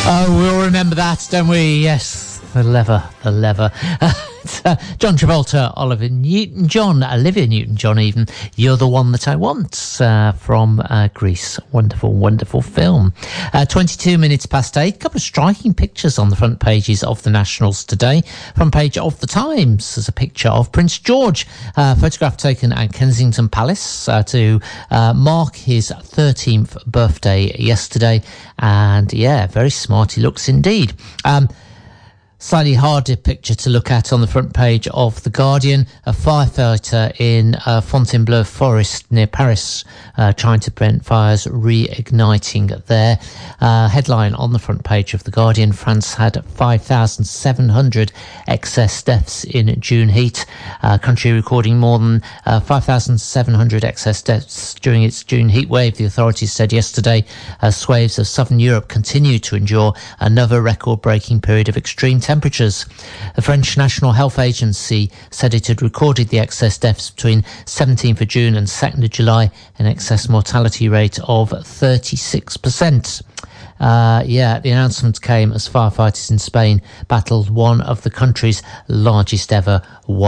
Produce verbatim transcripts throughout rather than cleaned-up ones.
Oh, we all remember that, don't we? Yes, the lever, the lever. Uh, uh, John Travolta, Oliver Newton-John, Olivia Newton-John even, You're the One That I Want, uh, from uh, Greece. Wonderful, wonderful film. Uh, twenty-two minutes past eight. A couple of striking pictures on the front pages of the Nationals today. Front page of the Times, there's a picture of Prince George, uh, photograph taken at Kensington Palace uh, to uh, mark his thirteenth birthday yesterday. And yeah, very smart he looks indeed. Um, Slightly harder picture to look at on the front page of The Guardian. A firefighter in uh, Fontainebleau Forest near Paris uh, trying to prevent fires reigniting there. Uh, headline on the front page of The Guardian, France had five thousand seven hundred excess deaths in June heat. Uh, country recording more than uh, five thousand seven hundred excess deaths during its June heat wave, the authorities said yesterday, as swathes of southern Europe continue to endure another record-breaking period of extreme temperatures. Temperatures. The French National Health Agency said it had recorded the excess deaths between seventeenth of June and second of July, an excess mortality rate of thirty-six percent. Uh, yeah, the announcement came as firefighters in Spain battled one of the country's largest ever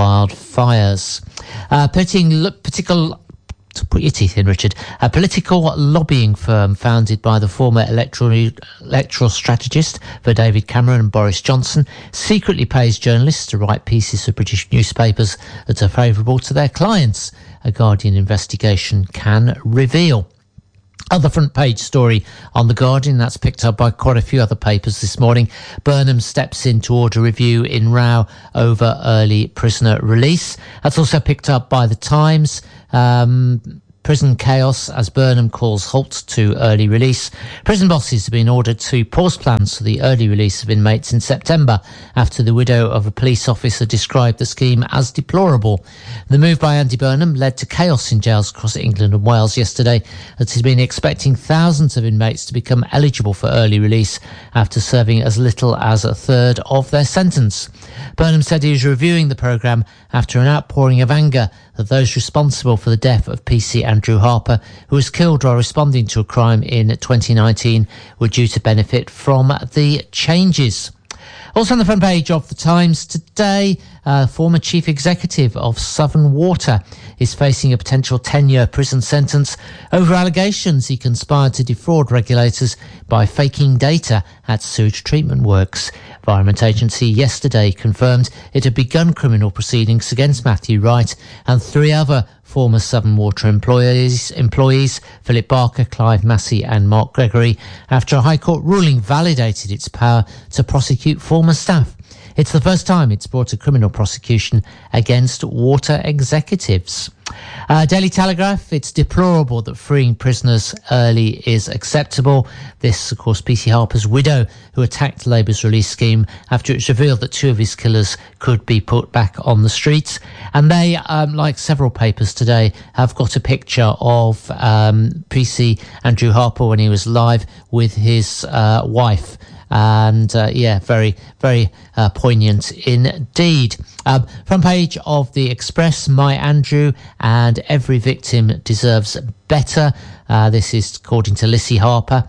wildfires. Uh, putting particular To put your teeth in, Richard. A political lobbying firm founded by the former electoral, electoral strategist for David Cameron and Boris Johnson secretly pays journalists to write pieces for British newspapers that are favourable to their clients, a Guardian investigation can reveal. Other front page story on The Guardian, that's picked up by quite a few other papers this morning. Burnham steps in to order review in row over early prisoner release. That's also picked up by The Times. Um, prison chaos as Burnham calls halt to early release. Prison bosses have been ordered to pause plans for the early release of inmates in September after the widow of a police officer described the scheme as deplorable. The move by Andy Burnham led to chaos in jails across England and Wales yesterday, as he's been expecting thousands of inmates to become eligible for early release after serving as little as a third of their sentence. Burnham said he was reviewing the programme after an outpouring of anger that those responsible for the death of P C Andrew Harper, who was killed while responding to a crime in twenty nineteen, were due to benefit from the changes. Also on the front page of The Times today, uh, former chief executive of Southern Water is facing a potential ten-year prison sentence over allegations he conspired to defraud regulators by faking data at sewage treatment works. Environment Agency yesterday confirmed it had begun criminal proceedings against Matthew Wright and three other former Southern Water employees, employees Philip Barker, Clive Massey and Mark Gregory, after a High Court ruling validated its power to prosecute former staff. It's the first time it's brought a criminal prosecution against water executives. Uh, Daily Telegraph, it's deplorable that freeing prisoners early is acceptable. This, of course, P C Harper's widow, who attacked Labour's release scheme after it was revealed that two of his killers could be put back on the streets. And they, um, like several papers today, have got a picture of um, P C Andrew Harper when he was live with his uh, wife. And uh, yeah, very, very uh, poignant indeed. Um, front page of The Express, My Andrew and Every Victim Deserves Better. Uh, this is according to Lissy Harper.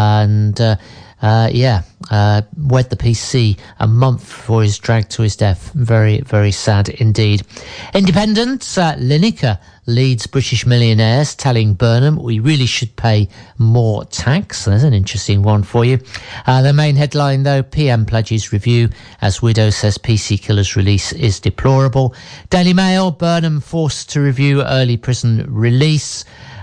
And uh, uh, yeah, uh, wed the P C a month before he's dragged to his death. Very, very sad indeed. Independent, uh, Lineker leads British millionaires, telling Burnham we really should pay more tax. There's an interesting one for you. Uh, the main headline, though, P M pledges review as widow says P C killer's release is deplorable. Daily Mail, Burnham forced to review early prison release.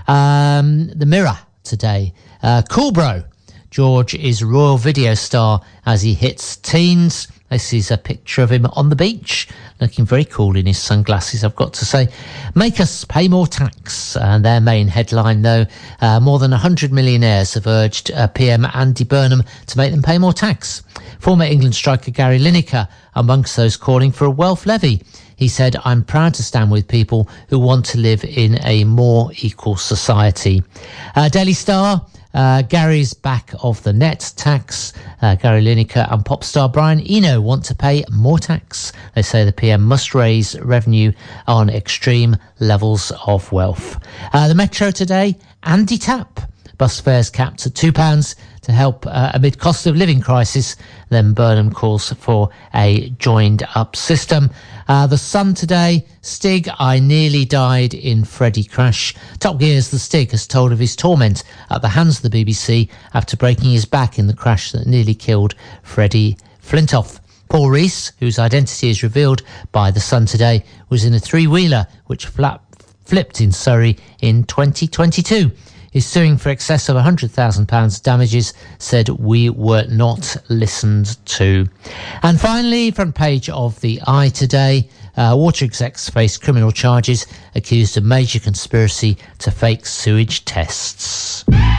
Um, the Mirror today, uh, Cool Bro, George is royal video star as he hits teens. This is a picture of him on the beach, looking very cool in his sunglasses, I've got to say. Make us pay more tax. And their main headline, though, uh, more than one hundred millionaires have urged uh, P M Andy Burnham to make them pay more tax. Former England striker Gary Lineker amongst those calling for a wealth levy. He said, I'm proud to stand with people who want to live in a more equal society. Uh, Daily Star, Uh, Gary's back of the net tax. Uh, Gary Lineker and pop star Brian Eno want to pay more tax. They say the P M must raise revenue on extreme levels of wealth. Uh, the Metro today, Andy Tapp. Bus fares capped at two pounds to help uh, amid cost of living crisis. Then Burnham calls for a joined up system. Uh, the Sun today, Stig, I nearly died in Freddie crash. Top Gear's The Stig has told of his torment at the hands of the B B C after breaking his back in the crash that nearly killed Freddie Flintoff. Paul Rees, whose identity is revealed by The Sun today, was in a three-wheeler which flap, flipped in Surrey in twenty twenty-two. Is suing for excess of one hundred thousand pounds damages, said we were not listened to. And finally, front page of the Eye today, uh, water execs face criminal charges accused of major conspiracy to fake sewage tests.